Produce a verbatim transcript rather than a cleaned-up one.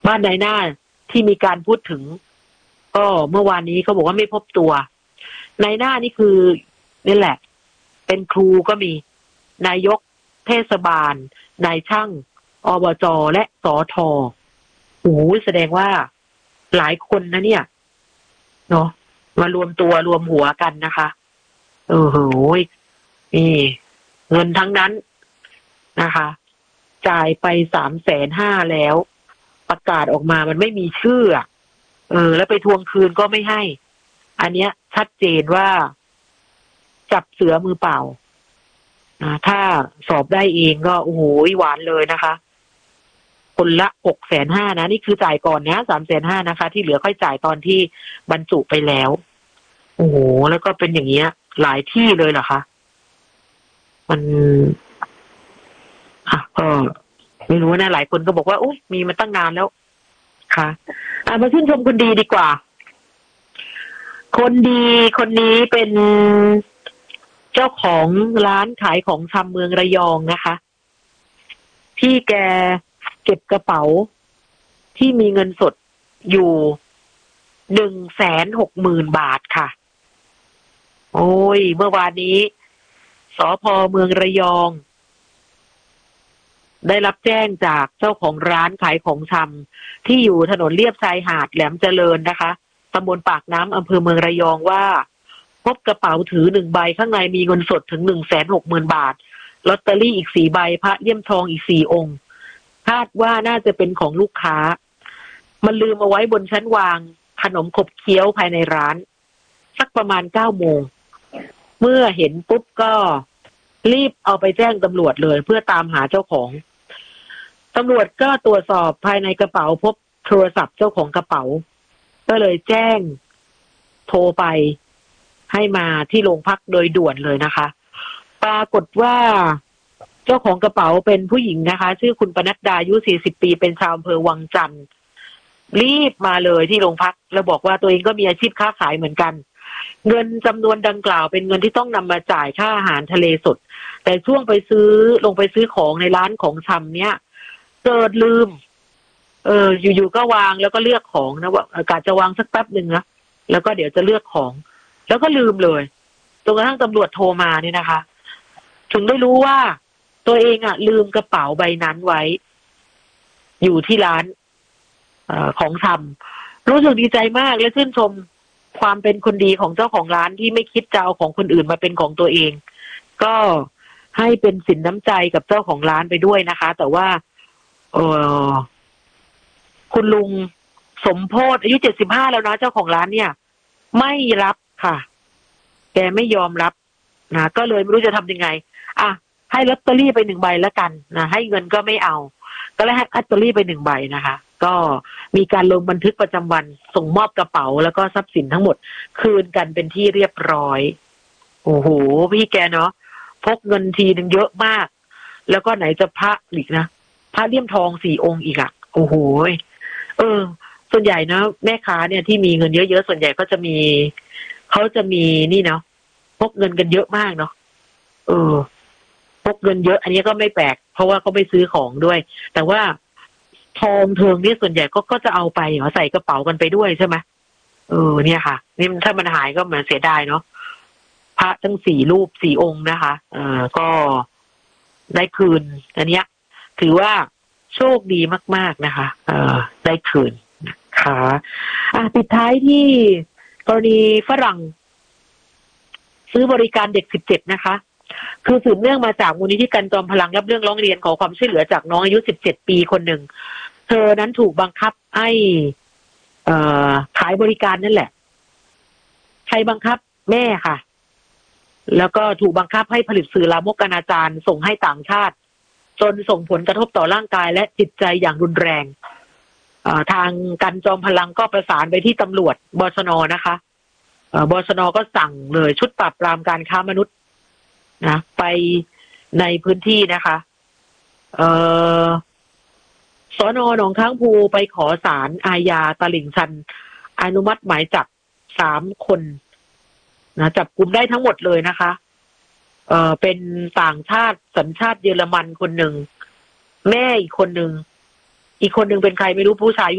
บ้านนายหน้าที่มีการพูดถึงก็เมื่อวานนี้เขาบอกว่าไม่พบตัวนายหน้านี่คือนี่แหละเป็นครูก็มีนายกเทศบาลนายช่างอบจและสอทอโอ้โหแสดงว่าหลายคนนะเนี่ยเนาะมารวมตัวรวมหัวกันนะคะเออโหนี่เงินทั้งนั้นนะคะจ่ายไปสามแสนห้าแล้วประกาศออกมามันไม่มีชื่อเออแล้วไปทวงคืนก็ไม่ให้อันเนี้ยชัดเจนว่าจับเสือมือเปล่าถ้าสอบได้เองก็โอ้โหหวานเลยนะคะคนละหกแสนห้านะนี่คือจ่ายก่อนนะสามแสนห้านะคะที่เหลือค่อยจ่ายตอนที่บรรจุไปแล้วโอ้โหแล้วก็เป็นอย่างเงี้ยหลายที่เลยเหรอคะมันอ่ะก็ไม่รู้นะหลายคนก็บอกว่าโอ้ยมีมาตั้งนานแล้วค่ะอ่ะมาชื่นชมคนดีดีกว่าคนดีคนนี้เป็นเจ้าของร้านขายของชำเมืองระยองนะคะที่แกเก็บกระเป๋าที่มีเงินสดอยู่หนึ่งแสนหกหมื่นบาทค่ะโอ้ยเมื่อวานนี้สภ.เมืองระยองได้รับแจ้งจากเจ้าของร้านขายของชำที่อยู่ถนนเลียบชายหาดแหลมเจริญนะคะตำบลปากน้ำอำเภอเมืองระยองว่าพบกระเป๋าถือหนึ่งใบข้างในมีเงินสดถึงหนึ่งแสนหกหมื่นบาทลอตเตอรี่อีกสี่ใบพระเลี่ยมทองอีกสี่องค์คาดว่าน่าจะเป็นของลูกค้ามันลืมเอาไว้บนชั้นวางขนมขบเคี้ยวภายในร้านสักประมาณเก้าโมงเมื่อเห็นปุ๊บก็รีบเอาไปแจ้งตำรวจเลยเพื่อตามหาเจ้าของตำรวจก็ตรวจสอบภายในกระเป๋าพบโทรศัพท์เจ้าของกระเป๋าก็เลยแจ้งโทรไปให้มาที่โรงพักโดยด่วนเลยนะคะปรากฏว่าเจ้าของกระเป๋าเป็นผู้หญิงนะคะชื่อคุณปนัดดาอายุสี่สิบปีเป็นชาวอำเภอวังจันทร์รีบมาเลยที่โรงพักแล้วบอกว่าตัวเองก็มีอาชีพค้าขายเหมือนกันเงินจำนวนดังกล่าวเป็นเงินที่ต้องนำมาจ่ายค่าอาหารทะเลสดแต่ช่วงไปซื้อลงไปซื้อของในร้านของชำเนี้ยเกิดลืมเอออยู่ๆก็วางแล้วก็เลือกของนะว่าอากาศจะวางสักแป๊บหนึ่งนะแล้วก็เดี๋ยวจะเลือกของแล้วก็ลืมเลยจนกระทั่งตำรวจโทรมาเนี่ยนะคะถึงได้รู้ว่าตัวเองอ่ะลืมกระเป๋าใบนั้นไว้อยู่ที่ร้านเอ่อของชำรู้สึกดีใจมากและชื่นชมความเป็นคนดีของเจ้าของร้านที่ไม่คิดจะเอาของคนอื่นมาเป็นของตัวเองก็ให้เป็นสินน้ำใจกับเจ้าของร้านไปด้วยนะคะแต่ว่าเออคุณลุงสมโพธิ์อายุเจ็ดสิบห้าแล้วนะเจ้าของร้านเนี่ยไม่รับค่ะแกไม่ยอมรับนะก็เลยไม่รู้จะทำยังไงอ่ะให้ลอตเตอรี่ไปหนึ่งใบแล้วกันนะให้เงินก็ไม่เอาก็เลยให้ลอตเตอรี่ไปหนึ่งใบนะคะก็มีการลงบันทึกประจำวันส่งมอบกระเป๋าแล้วก็ทรัพย์สินทั้งหมดคืนกันเป็นที่เรียบร้อยโอ้โหพี่แกเนาะพกเงินทีนึงเยอะมากแล้วก็ไหนจะพระอีกนะพระเลี่ยมทองสี่องค์อีกอ่ะโอ้โหเออส่วนใหญ่นะแม่ค้าเนี่ยที่มีเงินเยอะๆส่วนใหญ่ก็จะมีเขาจะมีนี่เนาะพกเงินกันเยอะมากเนาะเออพกเงินเยอะอันนี้ก็ไม่แปลกเพราะว่าเขาไปซื้อของด้วยแต่ว่าทองเทิงนี่ส่วนใหญ่ก็ก็จะเอาไปเหรอใส่กระเป๋ากันไปด้วยใช่ไหมเออเนี่ยค่ะนี่ถ้ามันหายก็เหมือนเสียดายเนาะพระทั้งสี่รูปสี่องค์นะคะเออก็ได้คืนอันเนี้ยถือว่าโชคดีมากๆนะคะเออได้คืนนะคะอ่ะปิดท้ายที่กรณีฝรั่งซื้อบริการเด็กสิบเจ็ดนะคะคือสืบเนื่องมาจากมูลนิธิกันจอมพลังรับเรื่องร้องเรียนขอความช่วยเหลือจากน้องอายุสิบเจ็ดปีคนหนึ่งเธอนั้นถูกบังคับให้เอ่อขายบริการนั่นแหละใครบังคับแม่ค่ะแล้วก็ถูกบังคับให้ผลิตสื่อลามกอนาจารส่งให้ต่างชาติจนส่งผลกระทบต่อร่างกายและจิตใจอย่างรุนแรงทางกันจอมพลังก็ประสานไปที่ตำรวจบชน.นะคะบชน.ก็สั่งเลยชุดปราบปรามการค้ามนุษย์นะไปในพื้นที่นะคะเอ่อสน.หนองค้างภูไปขอศาลอาญาตลิ่งชันอนุมัติหมายจับสามคนนะจับกุมได้ทั้งหมดเลยนะคะเอ่อเป็นต่างชาติสัญชาติเยอรมันคนหนึ่งแม่อีกคนหนึ่งอีกคนหนึ่งเป็นใครไม่รู้ผู้ชาย